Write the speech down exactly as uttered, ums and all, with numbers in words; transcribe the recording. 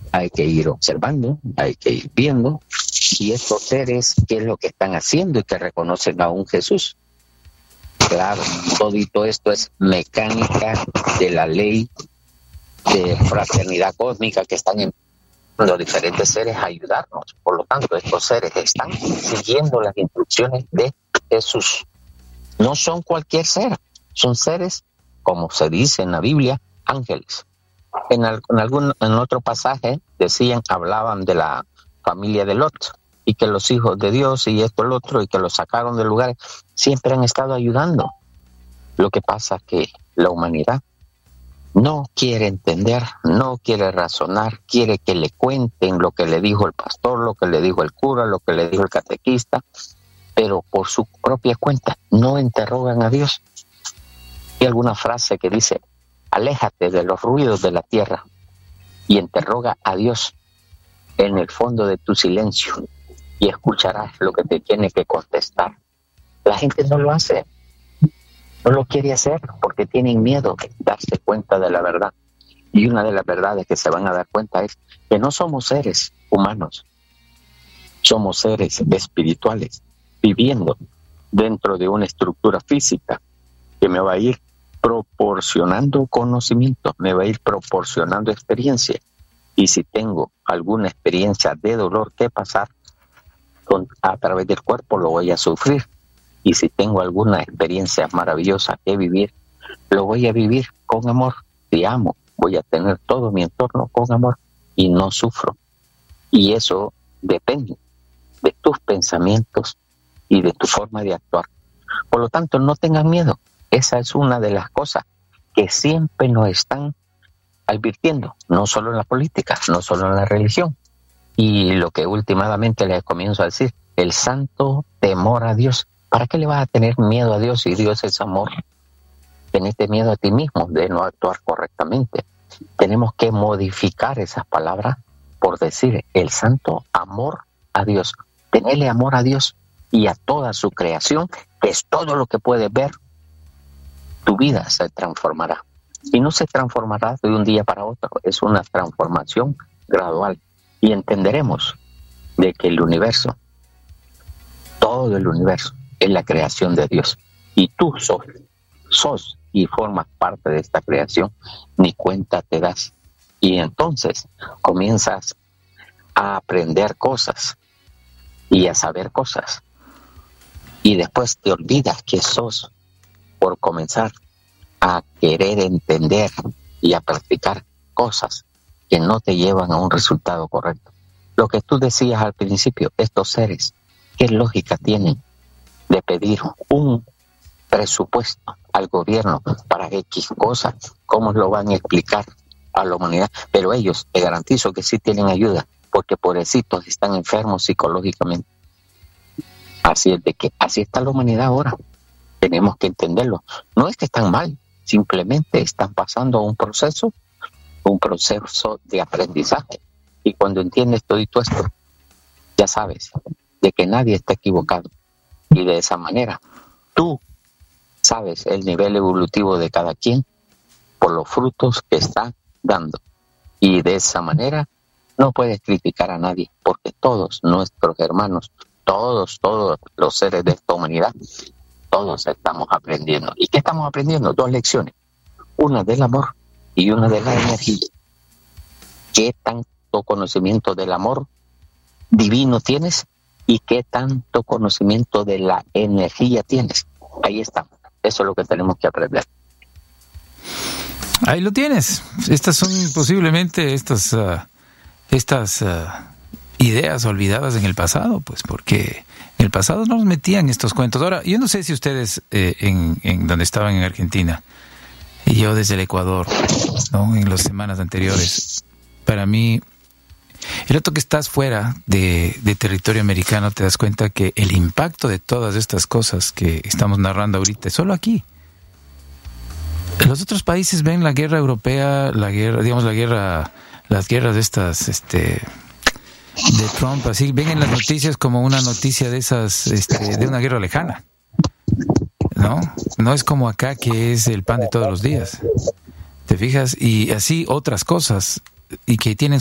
hay que ir observando, hay que ir viendo, y estos seres, qué es lo que están haciendo y que reconocen a un Jesús. Claro, todito esto es mecánica de la ley de fraternidad cósmica que están en los diferentes seres a ayudarnos. Por lo tanto, estos seres están siguiendo las instrucciones de Jesús. No son cualquier ser, son seres, como se dice en la Biblia, ángeles. En, al, en algún en otro pasaje decían, hablaban de la familia de Lot y que los hijos de Dios y esto el otro y que los sacaron del lugar, siempre han estado ayudando. Lo que pasa es que la humanidad no quiere entender, no quiere razonar, quiere que le cuenten lo que le dijo el pastor, lo que le dijo el cura, lo que le dijo el catequista, pero por su propia cuenta no interrogan a Dios. Hay alguna frase que dice, aléjate de los ruidos de la tierra y interroga a Dios en el fondo de tu silencio y escucharás lo que te tiene que contestar. La gente no lo hace, no lo quiere hacer porque tienen miedo de darse cuenta de la verdad. Y una de las verdades que se van a dar cuenta es que no somos seres humanos, somos seres espirituales viviendo dentro de una estructura física que me va a ir proporcionando conocimiento, me va a ir proporcionando experiencia. Y si tengo alguna experiencia de dolor que pasar con, a través del cuerpo, lo voy a sufrir. Y si tengo alguna experiencia maravillosa que vivir, lo voy a vivir con amor. Si amo, voy a tener todo mi entorno con amor y no sufro. Y eso depende de tus pensamientos y de tu forma de actuar. Por lo tanto, no tengan miedo. Esa es una de las cosas que siempre nos están advirtiendo, no solo en la política, no solo en la religión. Y lo que últimamente les comienzo a decir, el santo temor a Dios. ¿Para qué le vas a tener miedo a Dios si Dios es amor? Tenete miedo a ti mismo de no actuar correctamente. Tenemos que modificar esas palabras por decir el santo amor a Dios. Tenerle amor a Dios y a toda su creación, que es todo lo que puedes ver. Tu vida se transformará. Y no se transformará de un día para otro. Es una transformación gradual. Y entenderemos de que el universo, todo el universo, es la creación de Dios. Y tú sos, sos y formas parte de esta creación, ni cuenta te das. Y entonces comienzas a aprender cosas y a saber cosas. Y después te olvidas que sos por comenzar a querer entender y a practicar cosas que no te llevan a un resultado correcto. Lo que tú decías al principio, estos seres, ¿qué lógica tienen de pedir un presupuesto al gobierno para X cosas? ¿Cómo lo van a explicar a la humanidad? Pero ellos, te garantizo que sí tienen ayuda, porque pobrecitos están enfermos psicológicamente. Así es de que así está la humanidad ahora. Tenemos que entenderlo. No es que están mal, simplemente están pasando un proceso, un proceso de aprendizaje. Y cuando entiendes todo esto, ya sabes de que nadie está equivocado. Y de esa manera, tú sabes el nivel evolutivo de cada quien por los frutos que está dando. Y de esa manera no puedes criticar a nadie, porque todos nuestros hermanos, todos, todos los seres de esta humanidad, todos estamos aprendiendo. ¿Y qué estamos aprendiendo? Dos lecciones. Una del amor y una de la energía. ¿Qué tanto conocimiento del amor divino tienes? ¿Y qué tanto conocimiento de la energía tienes? Ahí está. Eso es lo que tenemos que aprender. Ahí lo tienes. Estas son posiblemente estas, uh, estas uh, ideas olvidadas en el pasado, pues porque en el pasado nos metían estos cuentos. Ahora, yo no sé si ustedes eh, en, en donde estaban en Argentina y yo desde el Ecuador, ¿no? En las semanas anteriores, para mí, el rato que estás fuera de, de territorio americano te das cuenta que el impacto de todas estas cosas que estamos narrando ahorita es solo aquí. Los otros países ven la guerra europea, la guerra, digamos la guerra, las guerras de estas, este, de Trump, así ven en las noticias como una noticia de esas, este, de una guerra lejana, ¿no? No es como acá que es el pan de todos los días, ¿te fijas? Y así otras cosas y que tienen